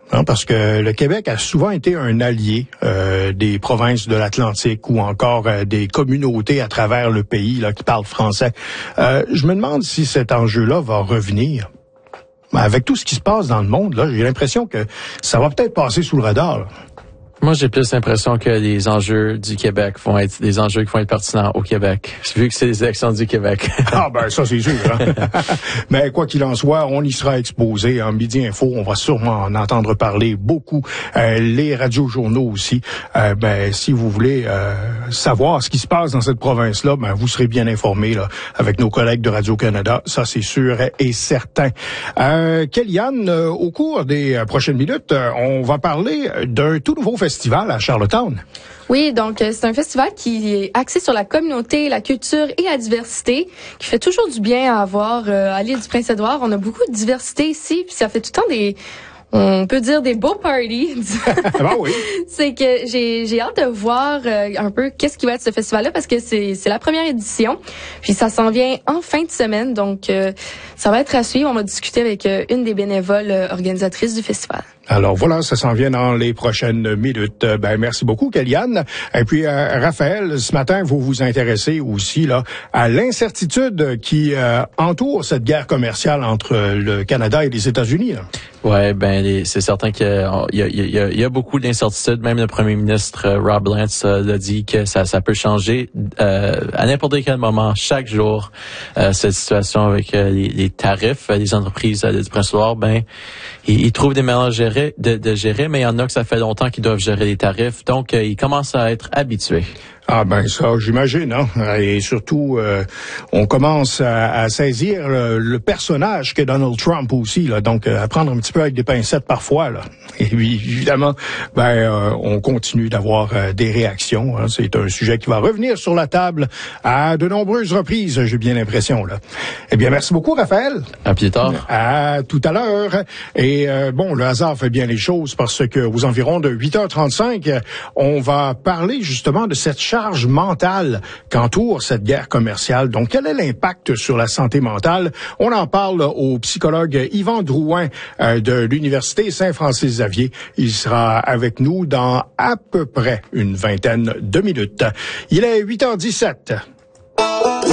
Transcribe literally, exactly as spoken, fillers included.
Hein, parce que le Québec a souvent été un allié euh, des provinces de l'Atlantique ou encore euh, des communautés à travers le pays là, qui parlent français. Euh, je me demande si cet enjeu-là va revenir. Avec tout ce qui se passe dans le monde, là, j'ai l'impression que ça va peut-être passer sous le radar. Là. Moi, j'ai plus l'impression que les enjeux du Québec vont être des enjeux qui vont être pertinents au Québec, vu que c'est les élections du Québec. Ah ben ça, c'est sûr. Hein? Mais quoi qu'il en soit, on y sera exposé. En Midi Info, on va sûrement en entendre parler beaucoup. Euh, les radios-journaux aussi. Euh, ben, si vous voulez euh, savoir ce qui se passe dans cette province-là, ben, vous serez bien informés là, avec nos collègues de Radio-Canada. Ça, c'est sûr et certain. Euh, Kellyanne, euh, au cours des euh, prochaines minutes, euh, on va parler d'un tout nouveau festival. Festival à Charlottetown. Oui, donc c'est un festival qui est axé sur la communauté, la culture et la diversité, qui fait toujours du bien à avoir euh, à l'île du Prince-Édouard. On a beaucoup de diversité ici, puis ça fait tout le temps des... On peut dire des beaux parties. Ah oui. C'est que j'ai j'ai hâte de voir euh, un peu qu'est-ce qui va être ce festival-là parce que c'est c'est la première édition. Puis ça s'en vient en fin de semaine, donc euh, ça va être à suivre. On va discuter avec euh, une des bénévoles euh, organisatrices du festival. Alors voilà, ça s'en vient dans les prochaines minutes. Ben merci beaucoup, Kellyanne. Et puis euh, Raphaël, ce matin, vous vous intéressez aussi là à l'incertitude qui euh, entoure cette guerre commerciale entre le Canada et les États-Unis. Là. Ouais, ben les, c'est certain qu'il y a, il y a, il y a, il y a beaucoup d'incertitudes. Même le premier ministre euh, Rob Lance euh, l'a dit que ça, ça peut changer euh, à n'importe quel moment, chaque jour. Euh, cette situation avec euh, les, les tarifs, euh, les entreprises euh, du Prince-Édouard, ben ils, ils trouvent des moyens de gérer, de, de gérer, mais il y en a que ça fait longtemps qu'ils doivent gérer les tarifs, donc euh, ils commencent à être habitués. Ah ben ça, j'imagine, hein. Et surtout, euh, on commence à, à saisir le, le personnage qu'est Donald Trump aussi, là. Donc, à prendre un petit peu avec des pincettes parfois, là. Et puis, évidemment, ben, euh, on continue d'avoir euh, des réactions. Hein. C'est un sujet qui va revenir sur la table à de nombreuses reprises, j'ai bien l'impression, là. Eh bien, merci beaucoup, Raphaël. À plus tard. À tout à l'heure. Et euh, bon, le hasard fait bien les choses parce que aux environs de huit heures trente-cinq, on va parler justement de cette charge mentale qu'entoure cette guerre commerciale. Donc, quel est l'impact sur la santé mentale? On en parle au psychologue Yvan Drouin euh, de l'Université Saint-Francis-Xavier. Il sera avec nous dans à peu près une vingtaine de minutes. Il est huit heures dix-sept.